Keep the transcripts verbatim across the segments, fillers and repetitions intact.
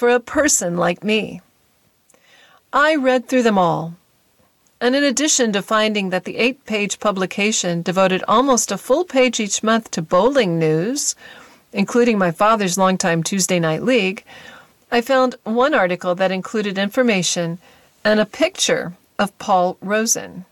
for a person like me. I read through them all, and in addition to finding that the eight-page publication devoted almost a full page each month to bowling news, including my father's longtime Tuesday Night League, I found one article that included information and a picture of Paul Rosen.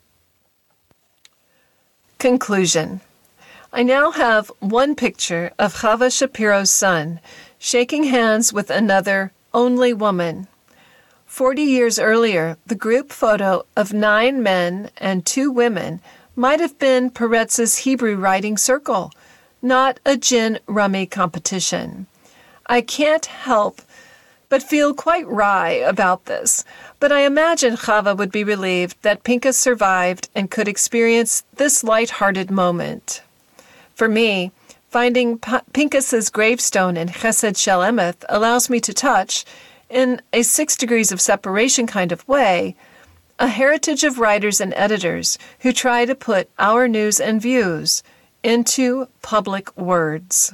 Conclusion. I now have one picture of Chava Shapiro's son shaking hands with another only woman. Forty years earlier, the group photo of nine men and two women might have been Peretz's Hebrew writing circle, not a gin rummy competition. I can't help but feel quite wry about this, but I imagine Chava would be relieved that Pinchas survived and could experience this light-hearted moment. For me, finding P- Pinchas's gravestone in Chesed Shel Emeth allows me to touch, in a six degrees of separation kind of way, a heritage of writers and editors who try to put our news and views into public words.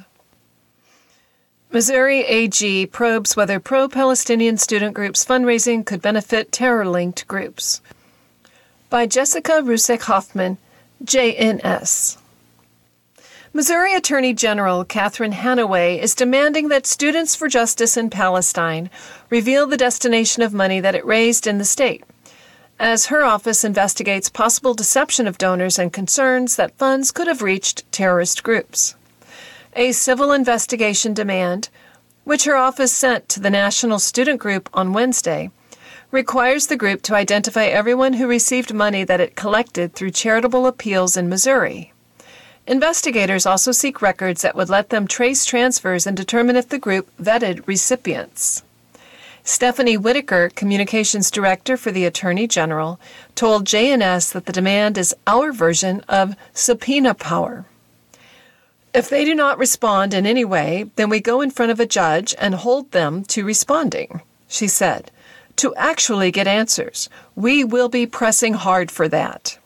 Missouri A G probes whether pro-Palestinian student groups' fundraising could benefit terror-linked groups. By Jessica Rusek-Hoffman, J N S. Missouri Attorney General Catherine Hanaway is demanding that Students for Justice in Palestine reveal the destination of money that it raised in the state, as her office investigates possible deception of donors and concerns that funds could have reached terrorist groups. A civil investigation demand, which her office sent to the National Student Group on Wednesday, requires the group to identify everyone who received money that it collected through charitable appeals in Missouri. Investigators also seek records that would let them trace transfers and determine if the group vetted recipients. Stephanie Whitaker, Communications Director for the Attorney General, told J N S that the demand is our version of subpoena power. If they do not respond in any way, then we go in front of a judge and hold them to responding, she said. To actually get answers, we will be pressing hard for that.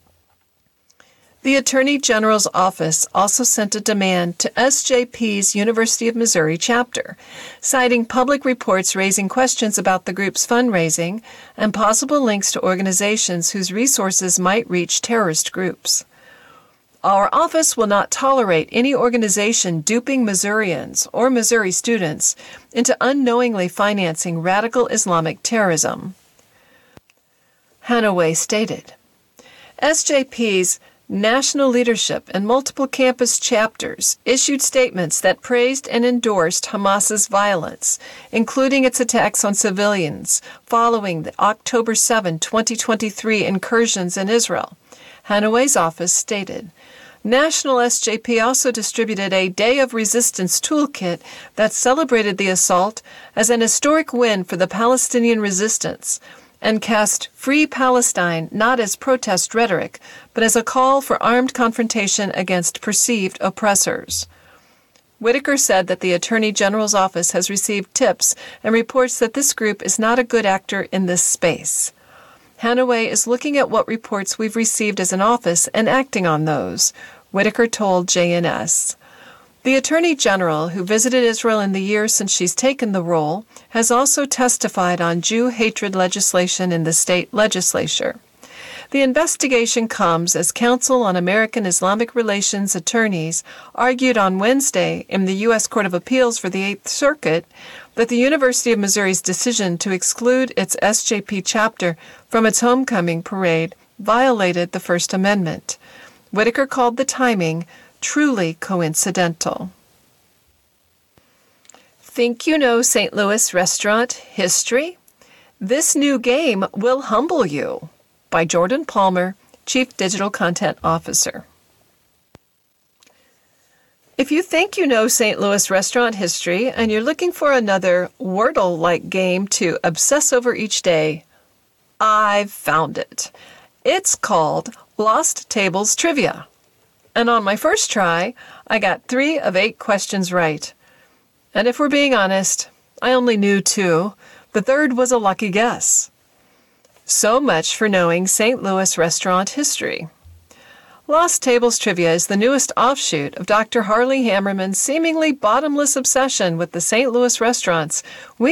The Attorney General's office also sent a demand to S J P's University of Missouri chapter, citing public reports raising questions about the group's fundraising and possible links to organizations whose resources might reach terrorist groups. Our office will not tolerate any organization duping Missourians or Missouri students into unknowingly financing radical Islamic terrorism, Hanaway stated. S J P's national leadership and multiple campus chapters issued statements that praised and endorsed Hamas's violence, including its attacks on civilians following the October seventh, twenty twenty-three incursions in Israel, Hanaway's office stated. National S J P also distributed a Day of Resistance toolkit that celebrated the assault as an historic win for the Palestinian resistance and cast Free Palestine not as protest rhetoric, but as a call for armed confrontation against perceived oppressors. Whitaker said that the Attorney General's office has received tips and reports that this group is not a good actor in this space. Hanaway is looking at what reports we've received as an office and acting on those, Whitaker told J N S. The Attorney General, who visited Israel in the years since she's taken the role, has also testified on Jew hatred legislation in the state legislature. The investigation comes as Council on American Islamic Relations attorneys argued on Wednesday in the U S Court of Appeals for the Eighth Circuit that the University of Missouri's decision to exclude its S J P chapter from its homecoming parade violated the First Amendment. Whitaker called the timing truly coincidental. Think you know Saint Louis restaurant history? This new game will humble you. By Jordan Palmer, Chief Digital Content Officer. If you think you know Saint Louis restaurant history and you're looking for another Wordle-like game to obsess over each day, I've found it. It's called Lost Tables Trivia. And on my first try, I got three of eight questions right. And if we're being honest, I only knew two. The third was a lucky guess. So much for knowing Saint Louis restaurant history. Lost Tables Trivia is the newest offshoot of Doctor Harley Hammerman's seemingly bottomless obsession with the Saint Louis restaurants. We